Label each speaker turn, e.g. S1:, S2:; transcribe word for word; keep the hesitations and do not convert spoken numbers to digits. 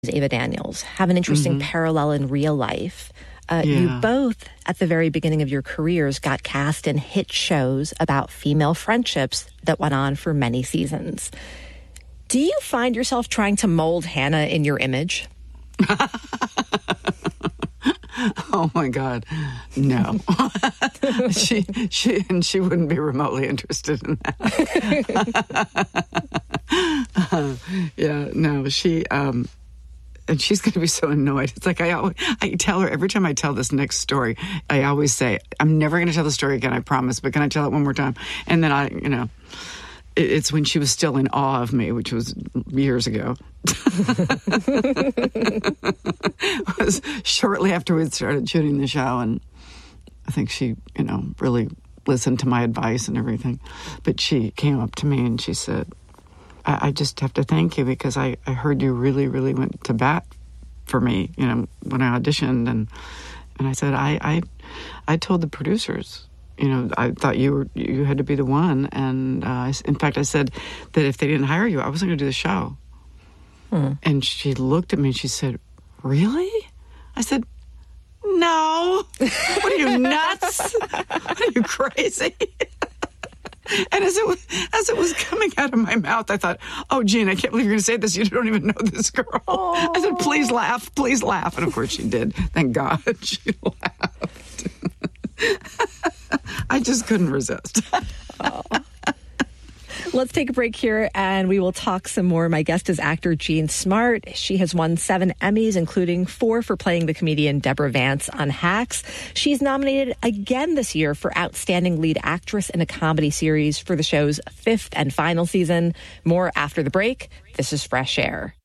S1: Ava Daniels have an interesting mm-hmm. parallel in real life. Uh,
S2: yeah.
S1: You both, at the very beginning of your careers, got cast in hit shows about female friendships that went on for many seasons. Do you find yourself trying to mold Hannah in your image?
S2: Oh my God, no. she she and she wouldn't be remotely interested in that. uh, yeah, no, she um, and she's going to be so annoyed. It's like I always, I tell her every time I tell this next story, I always say, "I'm never going to tell the story again, I promise. But can I tell it one more time?" And then I, you know. It's when she was still in awe of me, which was years ago. It was shortly after we'd started shooting the show, and I think she, you know, really listened to my advice and everything. But she came up to me and she said, I, I just have to thank you because I, I heard you really, really went to bat for me, you know, when I auditioned. And, and I said, I, I, I told the producers, you know, I thought you were you had to be the one, and uh, in fact, I said that if they didn't hire you, I wasn't going to do the show. Hmm. And she looked at me and she said, "Really?" I said, "No. What are you, nuts? What are you, crazy?" And as it was, as it was coming out of my mouth, I thought, "Oh, Gene, I can't believe you're going to say this. You don't even know this girl." Aww. I said, "Please laugh, please laugh." And of course, she did. Thank God, she laughed. I just couldn't resist.
S1: Oh. Let's take a break here and we will talk some more. My guest is actor Jean Smart. She has won seven Emmys, including four for playing the comedian Deborah Vance on Hacks. She's nominated again this year for Outstanding Lead Actress in a Comedy Series for the show's fifth and final season. More after the break. This is Fresh Air.